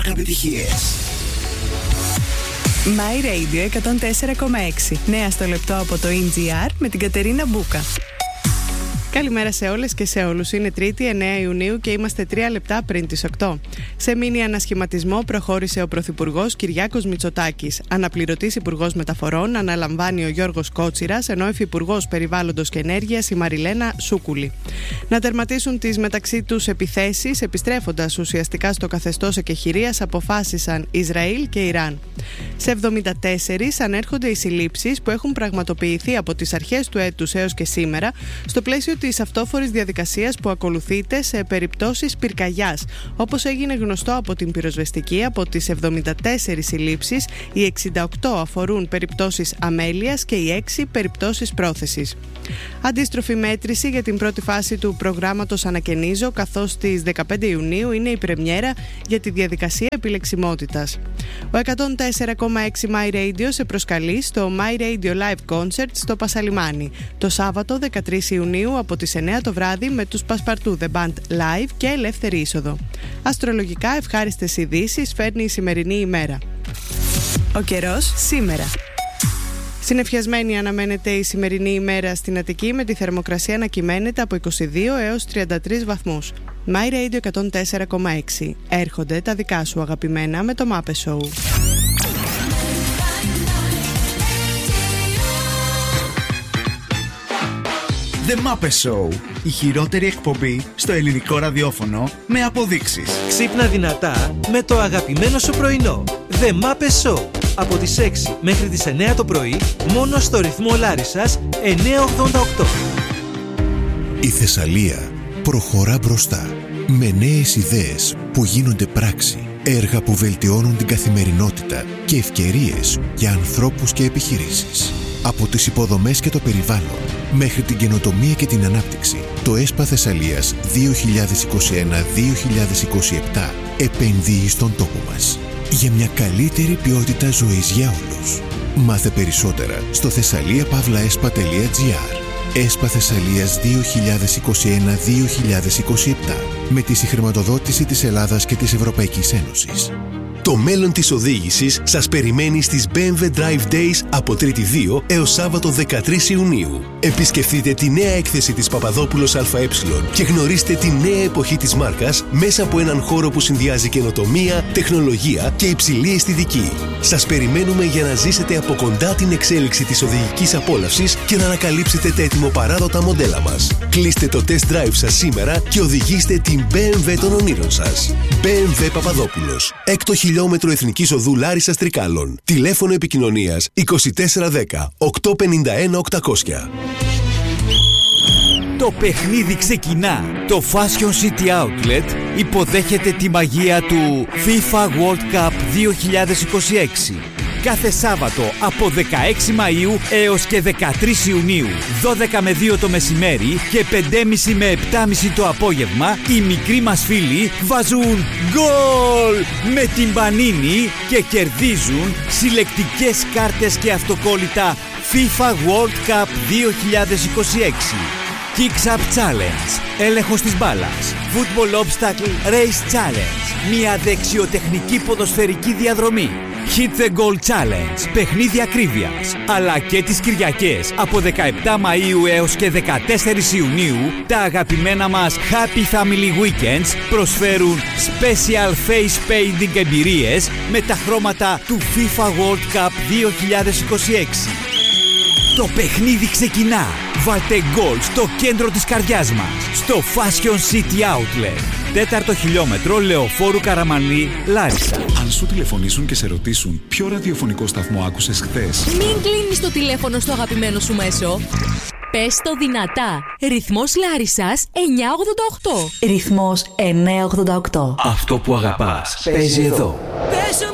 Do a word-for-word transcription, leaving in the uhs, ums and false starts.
Επιτυχίες. My Radio εκατόν τέσσερα κόμμα έξι. Νέα στο λεπτό από το ι τζι αρ με την Κατερίνα Μπούκα. Καλημέρα σε όλες και σε όλους. Είναι Τρίτη, εννέα Ιουνίου και είμαστε τρία λεπτά πριν τις οκτώ. Σε μίνι ανασχηματισμό προχώρησε ο Πρωθυπουργός Κυριάκος Μητσοτάκης. Αναπληρωτής Υπουργός Μεταφορών αναλαμβάνει ο Γιώργος Κότσιρας, ενώ Υφυπουργός Περιβάλλοντος και Ενέργειας η Μαριλένα Σούκουλη. Να τερματίσουν τις μεταξύ τους επιθέσεις, επιστρέφοντας ουσιαστικά στο καθεστώς εκεχηρίας, αποφάσισαν Ισραήλ και Ιράν. Σε εβδομήντα τέσσερα ανέρχονται οι συλλήψεις που έχουν πραγματοποιηθεί από τις αρχές του έτους έως και σήμερα, στο πλαίσιο της αυτόφορης διαδικασίας που ακολουθείται σε περιπτώσεις πυρκαγιάς. Όπως έγινε γνωστό από την πυροσβεστική, από τις εβδομήντα τέσσερα συλλήψεις, οι εξήντα οκτώ αφορούν περιπτώσεις αμέλειας και οι έξι περιπτώσεις πρόθεσης. Αντίστροφη μέτρηση για την πρώτη φάση του προγράμματος Ανακαινίζω, καθώς στις δεκαπέντε Ιουνίου είναι η πρεμιέρα για τη διαδικασία επιλεξιμότητας. Ο εκατόν τέσσερα κόμμα έξι My Radio σε προσκαλεί στο My Radio Live Concert στο Πασαλιμάνι το Σάββατο δεκατρείς Ιουνίου από τις εννέα το βράδυ με τους Πασπαρτού The Band Live και ελεύθερη είσοδο. Αστρολογικά ευχάριστες ειδήσεις φέρνει η σημερινή ημέρα. Ο καιρός σήμερα. Συννεφιασμένη αναμένεται η σημερινή ημέρα στην Αττική, με τη θερμοκρασία να κυμαίνεται από είκοσι δύο έως τριάντα τρεις βαθμούς. My Radio εκατόν τέσσερα κόμμα έξι. Έρχονται τα δικά σου αγαπημένα με το Muppet Show. The Muppet Show. Η χειρότερη εκπομπή στο ελληνικό ραδιόφωνο με αποδείξεις. Ξύπνα δυνατά με το αγαπημένο σου πρωινό. The Muppet Show. Από τις έξι μέχρι τις εννέα το πρωί, μόνο στο ρυθμό Λάρισσας εννιακόσια ογδόντα οκτώ. Η Θεσσαλία προχωρά μπροστά με νέες ιδέες που γίνονται πράξη, έργα που βελτιώνουν την καθημερινότητα και ευκαιρίες για ανθρώπους και επιχειρήσεις. Από τις υποδομές και το περιβάλλον μέχρι την καινοτομία και την ανάπτυξη, το ΕΣΠΑ Θεσσαλίας δύο χιλιάδες είκοσι ένα δύο χιλιάδες είκοσι επτά επενδύει στον τόπο μας για μια καλύτερη ποιότητα ζωής για όλους. Μάθε περισσότερα στο θεσσαλία παύλα έσπα τελεία τζι άρ. ΕΣΠΑ Θεσσαλίας δύο χιλιάδες είκοσι ένα δύο χιλιάδες είκοσι επτά με τη συγχρηματοδότηση της Ελλάδας και της Ευρωπαϊκής Ένωσης. Το μέλλον της οδήγησης σας περιμένει στις μπι εμ ντάμπλιου Drive Days από Τρίτη δύο έως Σάββατο δεκατρείς Ιουνίου. Επισκεφτείτε τη νέα έκθεση της Παπαδόπουλος ΑΕ και γνωρίστε τη νέα εποχή της μάρκας μέσα από έναν χώρο που συνδυάζει καινοτομία, τεχνολογία και υψηλή αισθητική. Σας περιμένουμε για να ζήσετε από κοντά την εξέλιξη της οδηγικής απόλαυσης και να ανακαλύψετε τα ετοιμοπαράδοτα μοντέλα μας. Κλείστε το test drive σας σήμερα και οδηγήστε την μπι εμ ντάμπλιου των ονείρων σας. μπι εμ ντάμπλιου Παπαδόπουλος. Έκτο χιλιόμετρο Εθνικής Οδού Λάρισσας Τρικάλων. Τηλέφωνο επικοινωνίας είκοσι τέσσερα δέκα οκτακόσια πενήντα ένα οκτακόσια. Το παιχνίδι ξεκινά. Το Fashion City Outlet υποδέχεται τη μαγεία του FIFA World Cup δύο χιλιάδες είκοσι έξι. Κάθε Σάββατο από δεκαέξι Μαΐου έως και δεκατρείς Ιουνίου, δώδεκα με δύο το μεσημέρι και πέντε και μισή με επτά και μισή το απόγευμα, οι μικροί μας φίλοι βάζουν γκολ με την Πανίνη και κερδίζουν συλλεκτικές κάρτες και αυτοκόλλητα FIFA World Cup δύο χιλιάδες είκοσι έξι. Kicks Up Challenge, έλεγχος της μπάλας, Football Obstacle Race Challenge, μια δεξιοτεχνική ποδοσφαιρική διαδρομή, Hit the Goal Challenge, παιχνίδι ακρίβειας, αλλά και τις Κυριακές από δεκαεπτά Μαΐου έως και δεκατέσσερις Ιουνίου, τα αγαπημένα μας Happy Family Weekends προσφέρουν Special Face Painting εμπειρίες με τα χρώματα του FIFA World Cup δύο χιλιάδες είκοσι έξι. Το παιχνίδι ξεκινά. Βάλτε γκολ στο κέντρο της καρδιάς μας, στο Fashion City Outlet. Τέταρτο χιλιόμετρο Λεωφόρου Καραμανλή, Λάρισα. Αν σου τηλεφωνήσουν και σε ρωτήσουν ποιο ραδιοφωνικό σταθμό άκουσες χθες, μην κλείνεις το τηλέφωνο στο αγαπημένο σου μέσο. Πες το δυνατά. Ρυθμός Λάρισσας εννιακόσια ογδόντα οκτώ. Ρυθμός εννιακόσια ογδόντα οκτώ. Αυτό που αγαπάς παίζει εδώ.